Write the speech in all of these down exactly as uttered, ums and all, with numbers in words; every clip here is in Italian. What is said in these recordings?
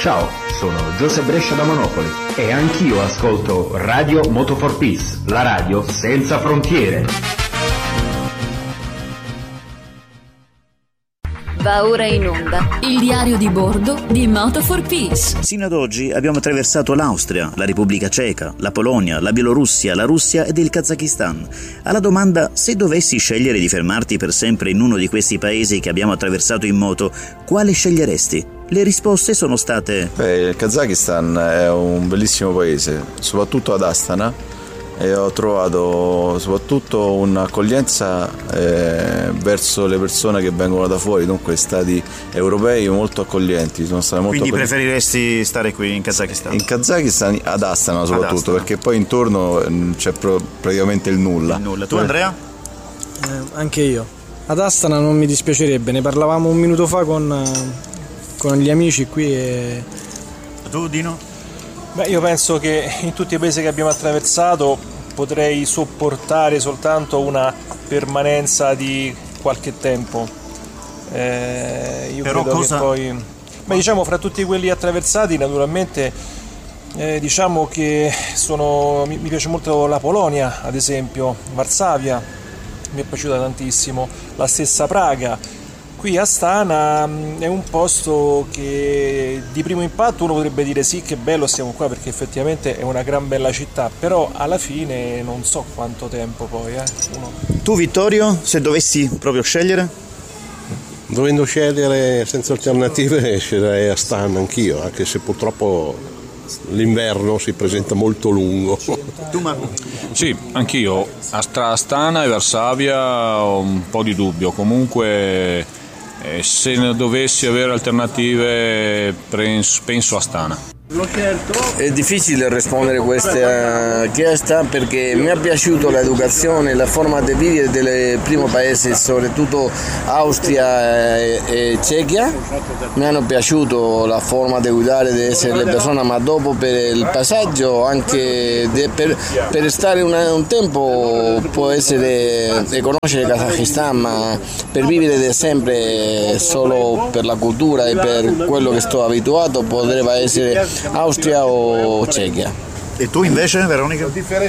Ciao, sono Giuseppe Brescia da Monopoli e anch'io ascolto Radio Moto for Peace, la radio senza frontiere. Va ora in onda il diario di bordo di Moto for Peace. Sino ad oggi abbiamo attraversato l'Austria, la Repubblica Ceca, la Polonia, la Bielorussia, la Russia ed il Kazakistan. Alla domanda: se dovessi scegliere di fermarti per sempre in uno di questi paesi che abbiamo attraversato in moto, quale sceglieresti? Le risposte sono state: Beh, il Kazakistan è un bellissimo paese, soprattutto ad Astana, e ho trovato soprattutto un'accoglienza eh, verso le persone che vengono da fuori, dunque stati europei molto accoglienti. Sono stati molto Quindi accoglienti. Preferiresti stare qui in Kazakistan? In Kazakistan, ad Astana soprattutto, ad Astana. Perché poi intorno c'è pro- praticamente il nulla. Il nulla. Tu, Andrea? Eh, anche io. Ad Astana non mi dispiacerebbe, ne parlavamo un minuto fa con, con gli amici qui e... Tu, Dino? Beh, io penso che in tutti i paesi che abbiamo attraversato potrei sopportare soltanto una permanenza di qualche tempo. Eh, io Però credo cosa... che poi... Beh, diciamo, fra tutti quelli attraversati, naturalmente, eh, diciamo che sono... mi, mi piace molto la Polonia, ad esempio, Varsavia, mi è piaciuta tantissimo, la stessa Praga. Qui Astana è un posto che di primo impatto uno potrebbe dire sì, che bello, stiamo qua, perché effettivamente è una gran bella città, però alla fine non so quanto tempo poi eh, uno... Tu, Vittorio, se dovessi proprio scegliere? Dovendo scegliere senza alternative, sceglierei Astana anch'io, anche se purtroppo l'inverno si presenta molto lungo. Tu, Marco? Sì, anch'io. Tra Astana e Varsavia ho un po' di dubbio, comunque eh, se ne dovessi avere alternative penso Astana. È difficile rispondere a questa richiesta perché mi è piaciuta l'educazione, la forma di vivere del primo paese, soprattutto Austria e, e Cechia. Mi hanno piaciuto la forma di guidare, di essere le persone, ma dopo per il passaggio, anche de, per, per stare una, un tempo può essere di conoscere il Kazakistan, ma per vivere sempre solo per la cultura e per quello che sto abituato potrebbe essere Austria o Cechia. E tu invece, Veronica?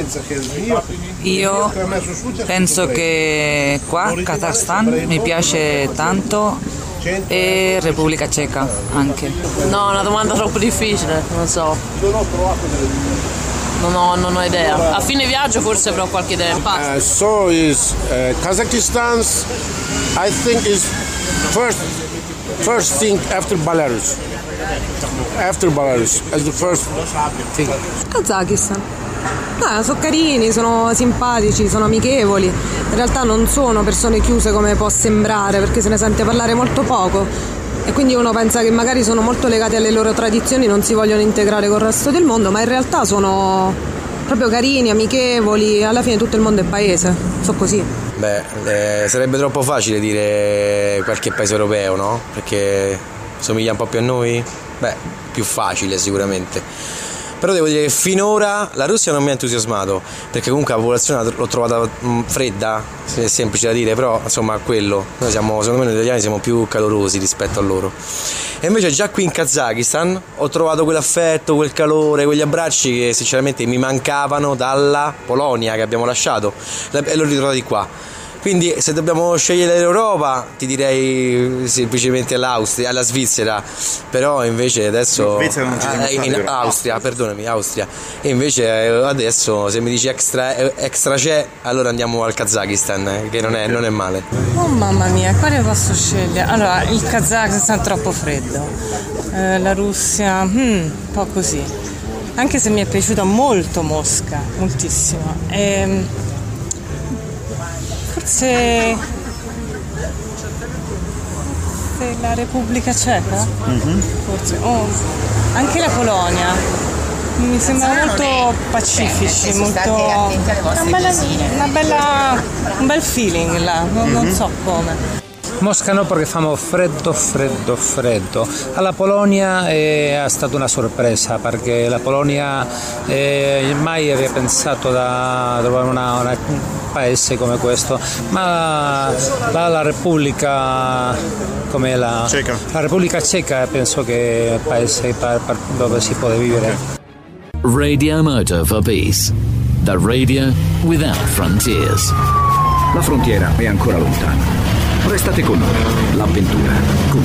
Io penso che qua Kazakistan mi piace tanto e Repubblica Ceca anche. No, è una domanda troppo difficile, non so. Non ho, non ho idea. A fine viaggio forse avrò qualche idea. Uh, so is uh, Kazakhstan, I think is first first thing after Belarus. After Belarus as the first thing. Kazakistan. Ah, sono carini, sono simpatici, sono amichevoli. In realtà non sono persone chiuse come può sembrare, perché se ne sente parlare molto poco. E quindi uno pensa che magari sono molto legati alle loro tradizioni, non si vogliono integrare col resto del mondo, ma in realtà sono proprio carini, amichevoli. Alla fine tutto il mondo è paese, so così. Beh, eh, sarebbe troppo facile dire qualche paese europeo, no? Perché somiglia un po' più a noi? Beh, più facile sicuramente. Però devo dire che finora la Russia non mi ha entusiasmato, perché comunque la popolazione l'ho trovata fredda, è semplice da dire, però insomma quello. Noi siamo, secondo me noi italiani siamo più calorosi rispetto a loro. E invece già qui in Kazakistan ho trovato quell'affetto, quel calore, quegli abbracci che sinceramente mi mancavano dalla Polonia che abbiamo lasciato, e l'ho ritrovati qua. Quindi se dobbiamo scegliere l'Europa ti direi semplicemente l'Austria, la Svizzera, però invece adesso Svizzera non ci siamo stati, in però. Austria, perdonami, Austria. E invece adesso se mi dici extra, extra c'è, allora andiamo al Kazakistan, eh, che non è, non è male. Oh mamma mia, quale posso scegliere? Allora, il Kazakistan è troppo freddo, eh, la Russia hmm, un po' così, anche se mi è piaciuta molto Mosca, moltissimo. E, Forse, forse la Repubblica Ceca? Mm-hmm. Forse. Oh, anche la Polonia. Mi sembrano molto pacifici, molto. Una bella, una bella, un bel feeling là, non, mm-hmm. non so come. Mosca no, perché fa freddo, freddo, freddo. Alla Polonia è stata una sorpresa, perché la Polonia eh, mai aveva pensato da trovare una, una, un paese come questo, ma la, la Repubblica come la, Ceca. la Repubblica Ceca penso che è il paese per, per dove si può vivere. Radio Moto for Peace, the radio without frontiers. La frontiera è ancora lontana. Restate con noi, l'avventura continua.